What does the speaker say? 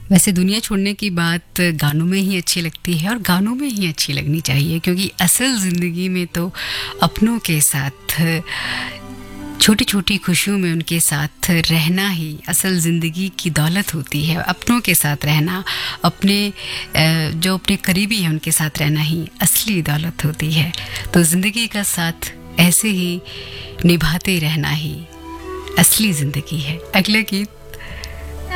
वैसे दुनिया छोड़ने की बात गानों में ही अच्छी लगती है और गानों में ही अच्छी लगनी चाहिए, क्योंकि असल ज़िंदगी में तो अपनों के साथ छोटी छोटी खुशियों में उनके साथ रहना ही असल ज़िंदगी की दौलत होती है। अपनों के साथ रहना, अपने जो अपने करीबी हैं उनके साथ रहना ही असली दौलत होती है। तो ज़िंदगी का साथ ऐसे ही निभाते रहना ही असली ज़िंदगी है। अगला गीत